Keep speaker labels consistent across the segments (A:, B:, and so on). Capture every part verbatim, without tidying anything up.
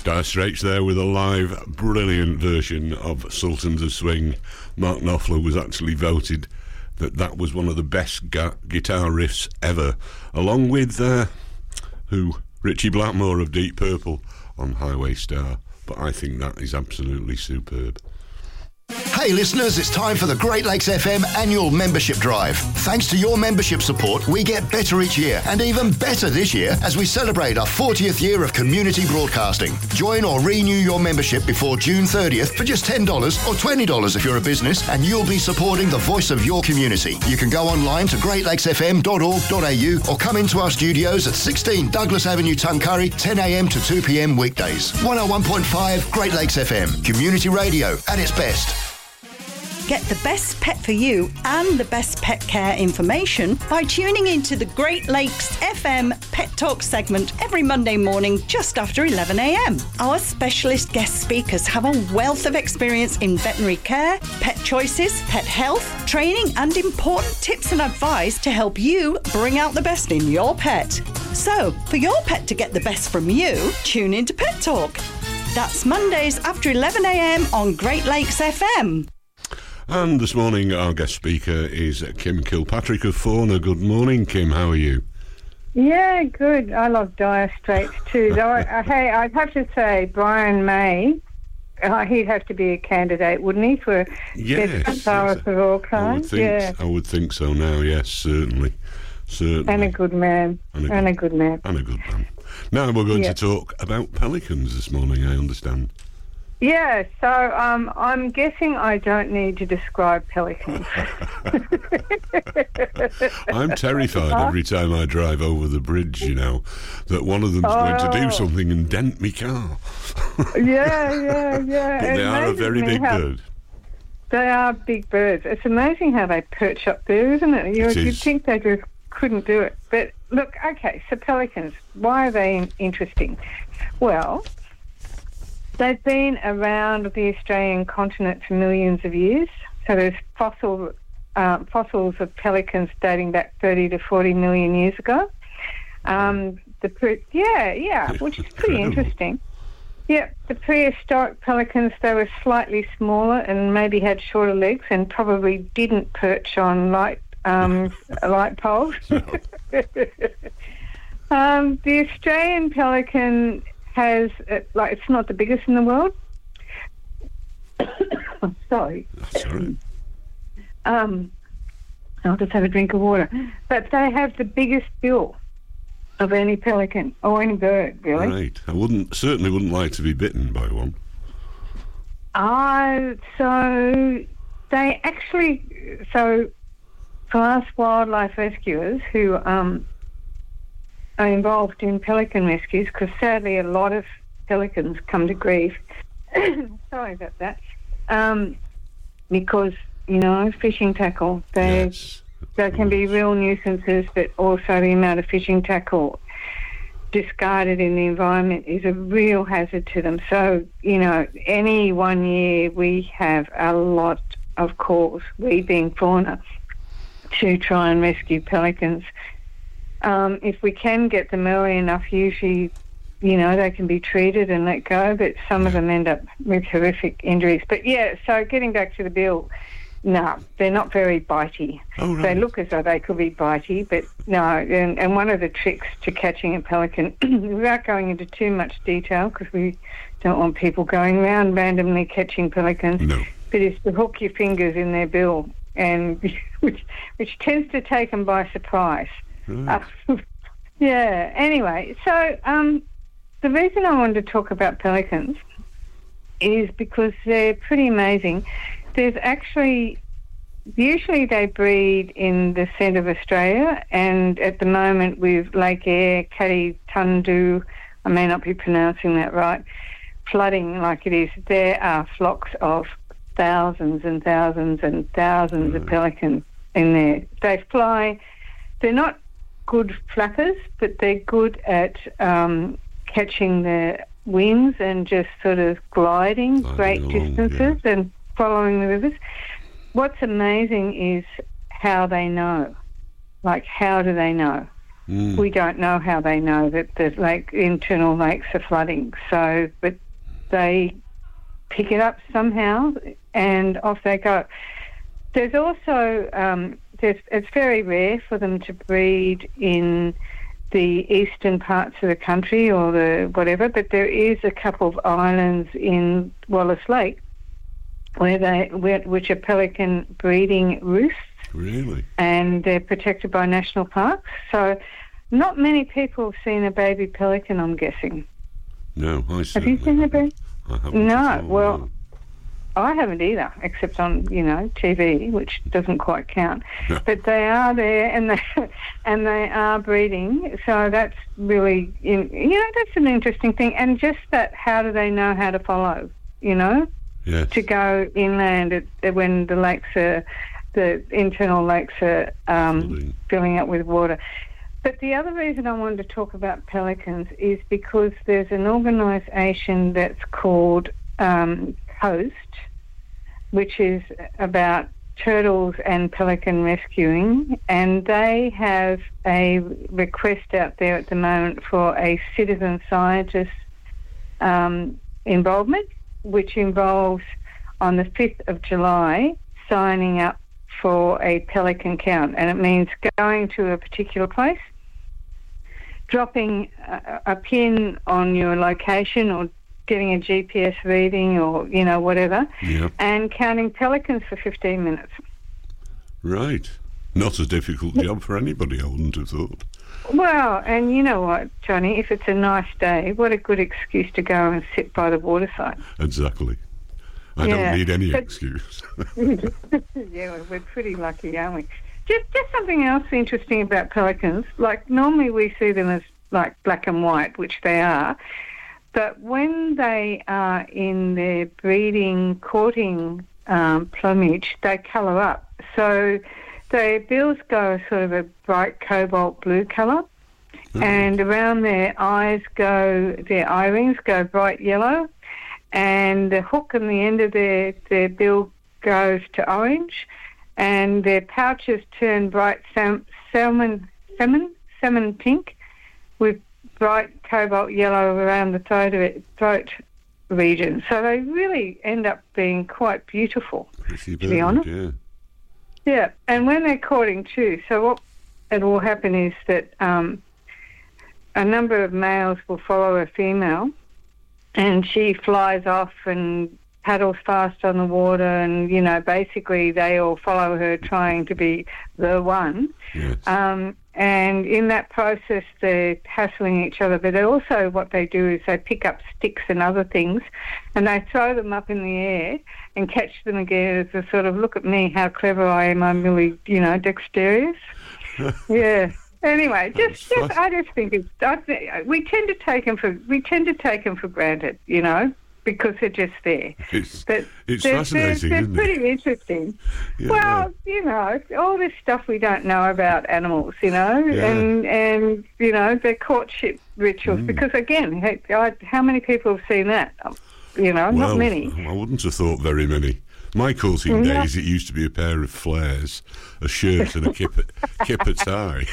A: Dire Straits there with a live, brilliant version of Sultans of Swing. Mark Knopfler was actually voted that that was one of the best ga- guitar riffs ever, along with, uh, who? Richie Blackmore of Deep Purple on Highway Star. But I think that is absolutely superb.
B: Hey listeners, it's time for the Great Lakes F M annual membership drive. Thanks to your membership support, we get better each year, and even better this year as we celebrate our fortieth year of community broadcasting. Join or renew your membership before June thirtieth for just ten dollars or twenty dollars if you're a business, and you'll be supporting the voice of your community. You can go online to great lakes f m dot org dot a u or come into our studios at sixteen Douglas Avenue, Tuncurry, ten a m to two p m weekdays. one oh one point five Great Lakes F M, community radio at its best.
C: Get the best pet for you and the best pet care information by tuning into the Great Lakes F M Pet Talk segment every Monday morning just after eleven a m. Our specialist guest speakers have a wealth of experience in veterinary care, pet choices, pet health, training and important tips and advice to help you bring out the best in your pet. So, for your pet to get the best from you, tune into Pet Talk. That's Mondays after eleven a m on Great Lakes F M.
A: And this morning our guest speaker is Kim Kilpatrick of Fauna. Good morning, Kim. How are you?
D: Yeah, good. I love Dire Straits too. Though, I, hey, I'd have to say Brian May, uh, he'd have to be a candidate, wouldn't he, for
A: yes,
D: best guitarist
A: yes.
D: of all
A: I
D: time?
A: would think,
D: yeah.
A: I would think so now, yes, certainly. Certainly.
D: And a good man.
A: And a
D: and
A: good,
D: a good man.
A: And a good man. Now we're going
D: yeah.
A: to talk about pelicans this morning, I understand.
D: Yeah, so um, I'm guessing I don't need to describe pelicans.
A: I'm terrified every time I drive over the bridge, you know, that one of them's oh. going to do something and dent me car.
D: yeah, yeah, yeah.
A: But
D: it
A: they are a very big
D: how,
A: bird.
D: They are big birds. It's amazing how they perch up there, isn't it? You,
A: it is.
D: You'd think they just couldn't do it. But look, okay, so pelicans, why are they interesting? Well, they've been around the Australian continent for millions of years. So there's fossil uh, fossils of pelicans dating back thirty to forty million years ago. Um, the pre- yeah, yeah, which is pretty interesting. Yeah, the prehistoric pelicans, they were slightly smaller and maybe had shorter legs and probably didn't perch on light um, light poles. um, the Australian pelican has, uh, like, it's not the biggest in the world. I'm sorry.
A: That's all right.
D: Um, I'll just have a drink of water. But they have the biggest bill of any pelican or any bird, really.
A: Right. I wouldn't certainly wouldn't like to be bitten by one.
D: Uh, so they actually, so for us wildlife rescuers who um, are involved in pelican rescues, because sadly a lot of pelicans come to grief. Sorry about that. Um, because, you know, fishing tackle, they
A: Yes,
D: they can be real nuisances, but also the amount of fishing tackle discarded in the environment is a real hazard to them. So, you know, any one year we have a lot of calls, we being fauna, to try and rescue pelicans. Um, if we can get them early enough, usually, you know, they can be treated and let go, but some of them end up with horrific injuries. But yeah, so getting back to the bill, no, they're not very bitey.
A: Oh, right.
D: They look as though they could be bitey, but no. And, and one of the tricks to catching a pelican, without going into too much detail, because we don't want people going around randomly catching pelicans,
A: No.
D: but is to hook your fingers in their bill, and which which tends to take them by surprise.
A: Right.
D: Uh, yeah. Anyway, so um, the reason I wanted to talk about pelicans is because they're pretty amazing. There's actually, usually they breed in the centre of Australia, and at the moment with Lake Eyre, Kati Tundu, I may not be pronouncing that right, flooding like it is, there are flocks of thousands and thousands and thousands mm. of pelicans in there. They fly, they're not good flappers, but they're good at um, catching the winds and just sort of gliding
A: Gliding
D: great
A: along,
D: distances
A: yeah.
D: and following the rivers. What's amazing is how they know. Like, how do they know?
A: Mm.
D: We don't know how they know that the lake, internal lakes are flooding. So, but they pick it up somehow, and off they go. There's also um, there's, it's very rare for them to breed in the eastern parts of the country or the whatever, but there is a couple of islands in Wallace Lake where they where, which are pelican breeding roosts.
A: Really?
D: And they're protected by national parks. So not many people have seen a baby pelican, I'm guessing.
A: No, I
D: Have
A: certainly
D: you seen a
A: haven't.
D: baby?
A: I haven't
D: No,
A: at all,
D: well,
A: no.
D: I haven't either, except on, you know, T V, which doesn't quite count.
A: Yeah.
D: But they are there, and they and they are breeding. So that's really, you know, that's an interesting thing. And just that, how do they know how to follow? You know,
A: Yes.
D: to go inland at, when the lakes are, the internal lakes are um,
A: Filling.
D: filling up with water. But the other reason I wanted to talk about pelicans is because there's an organisation that's called um, COAST, which is about turtles and pelican rescuing, and they have a request out there at the moment for a citizen scientist um, involvement, which involves on the fifth of July signing up for a pelican count, and it means going to a particular place, dropping a, a pin on your location or getting a G P S reading or, you know, whatever,
A: Yeah.
D: and counting pelicans for fifteen minutes.
A: Right. Not a difficult job for anybody, I wouldn't have thought.
D: Well, and you know what, Johnny, if it's a nice day, what a good excuse to go and sit by the waterside.
A: Exactly. I
D: Yeah,
A: don't need any
D: but-
A: excuse.
D: Yeah, we're pretty lucky, aren't we? Just, just something else interesting about pelicans. Like, normally we see them as like black and white, which they are. But when they are in their breeding, courting um, plumage, they colour up. So their bills go sort of a bright cobalt blue colour, and around their eyes go, their eye rings go bright yellow, and the hook and the end of their, their bill goes to orange, and their pouches turn bright sam- salmon, salmon, salmon pink with bright cobalt yellow around the throat of it, throat region. So they really end up being quite beautiful,
A: Pretty
D: to be
A: bird,
D: honest.
A: yeah.
D: Yeah, and when they're courting too, so what it will happen is that um, a number of males will follow a female, and she flies off and paddles fast on the water, and, you know, basically they all follow her trying to be the one.
A: Yes.
D: Um, and in that process, they're hassling each other. But they also, what they do is they pick up sticks and other things, and they throw them up in the air and catch them again as a sort of, look at me, how clever I am. I'm really, you know, dexterous. Yeah. Anyway, just,
A: That's
D: just I just think it's. I think, we tend to take them for we tend to take them for granted, you know, because they're just there.
A: It's,
D: But
A: it's
D: they're,
A: fascinating,
D: they're,
A: isn't
D: they're
A: it?
D: pretty interesting.
A: Yeah.
D: Well, you know, all this stuff we don't know about animals, you know,
A: Yeah.
D: and, and, you know, their courtship rituals.
A: Mm.
D: Because, again, hey, I, how many people have seen that? Um, You know,
A: well,
D: not many.
A: I wouldn't have thought very many. My courting
D: No.
A: days, it used to be a pair of flares, a shirt and a kipper, kipper tie.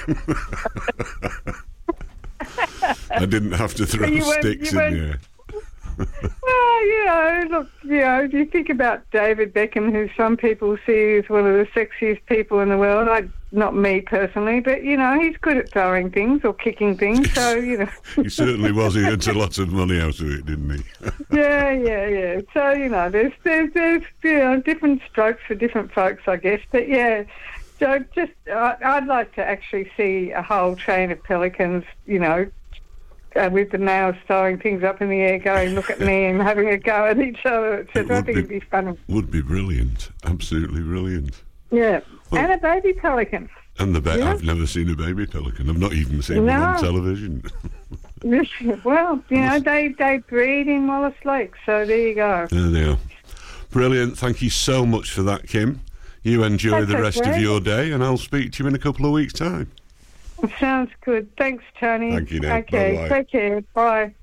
A: I didn't have to throw
D: You weren't-
A: sticks
D: you
A: in
D: weren't-
A: the air.
D: Well, you know, look, you know, if you think about David Beckham, who some people see as one of the sexiest people in the world, I, not me personally, but, you know, he's good at throwing things or kicking things, so, you know.
A: He certainly was. He earned a lot of money out of it, didn't he?
D: Yeah, yeah, yeah. So, you know, there's, there's, there's, you know, different strokes for different folks, I guess. But, yeah, so just, I, I'd like to actually see a whole train of pelicans, you know, uh, with the males throwing things up in the air, going, look at me, and having a go at each other.
A: It
D: So I
A: would
D: think it'd
A: be-
D: be funny.
A: Would be brilliant. Absolutely brilliant.
D: Yeah.
A: Well-
D: And a baby pelican.
A: And the ba-
D: Yeah.
A: I've never seen a baby pelican. I've not even seen one
D: No.
A: on television.
D: Well, you know, they, they breed in Wallace Lake, so there you go.
A: There they are. Brilliant. Thank you so much for that, Kim. You enjoy
D: That's
A: the rest
D: okay.
A: of your day, and I'll speak to you in a couple of weeks' time.
D: Sounds good. Thanks, Tony.
A: Thank you now.
D: Okay,
A: Bye-bye.
D: take care. Bye.